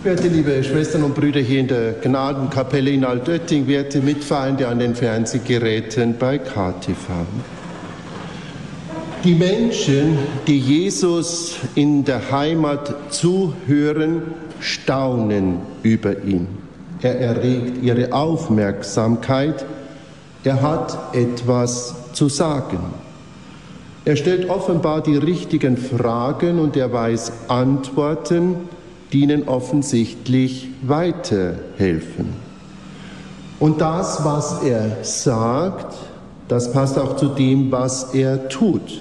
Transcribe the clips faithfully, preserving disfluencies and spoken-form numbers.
Werte liebe Schwestern und Brüder hier in der Gnadenkapelle in Altötting, werte Mitfahrende an den Fernsehgeräten bei K T V. Die Menschen, die Jesus in der Heimat zuhören, staunen über ihn. Er erregt ihre Aufmerksamkeit. Er hat etwas zu sagen. Er stellt offenbar die richtigen Fragen und er weiß Antworten, die ihnen offensichtlich weiterhelfen. Und das, was er sagt, das passt auch zu dem, was er tut.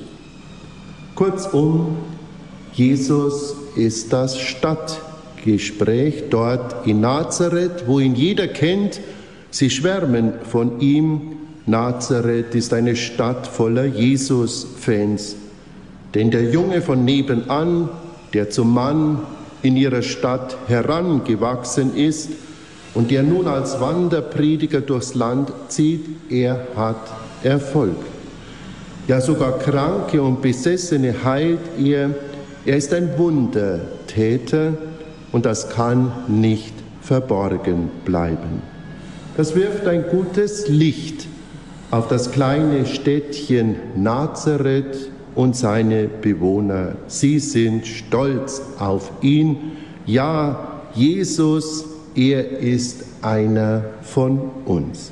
Kurzum, Jesus ist das Stadtgespräch dort in Nazareth, wo ihn jeder kennt. Sie schwärmen von ihm. Nazareth ist eine Stadt voller Jesus-Fans. Denn der Junge von nebenan, der zum Mann in ihrer Stadt herangewachsen ist und der nun als Wanderprediger durchs Land zieht, er hat Erfolg. Ja, sogar Kranke und Besessene heilt er. Er ist ein Wundertäter und das kann nicht verborgen bleiben. Das wirft ein gutes Licht auf das kleine Städtchen Nazareth und seine Bewohner. Sie sind stolz auf ihn. Ja, Jesus, er ist einer von uns.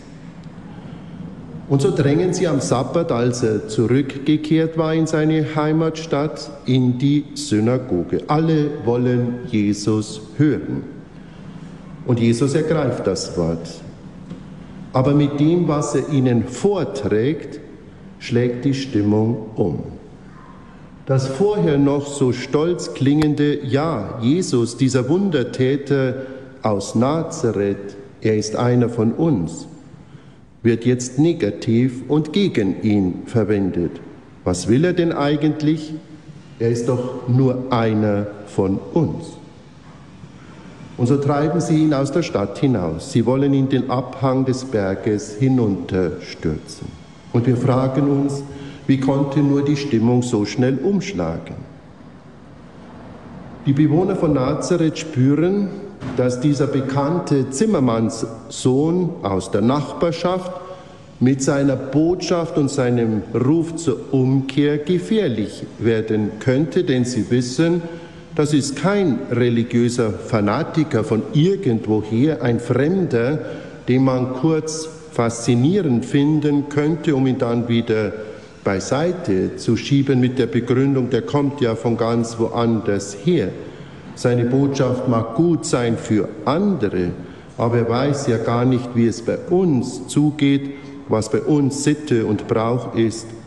Und so drängen sie am Sabbat, als er zurückgekehrt war in seine Heimatstadt, in die Synagoge. Alle wollen Jesus hören. Und Jesus ergreift das Wort. Aber mit dem, was er ihnen vorträgt, schlägt die Stimmung um. Das vorher noch so stolz klingende Ja, Jesus, dieser Wundertäter aus Nazareth, er ist einer von uns, wird jetzt negativ und gegen ihn verwendet. Was will er denn eigentlich? Er ist doch nur einer von uns. Und so treiben sie ihn aus der Stadt hinaus. Sie wollen ihn den Abhang des Berges hinunterstürzen. Und wir fragen uns, wie konnte nur die Stimmung so schnell umschlagen? Die Bewohner von Nazareth spüren, dass dieser bekannte Zimmermannssohn aus der Nachbarschaft mit seiner Botschaft und seinem Ruf zur Umkehr gefährlich werden könnte, denn sie wissen, das ist kein religiöser Fanatiker von irgendwoher, ein Fremder, den man kurz faszinierend finden könnte, um ihn dann wieder beiseite zu schieben mit der Begründung, der kommt ja von ganz woanders her. Seine Botschaft mag gut sein für andere, aber er weiß ja gar nicht, wie es bei uns zugeht, was bei uns Sitte und Brauch ist.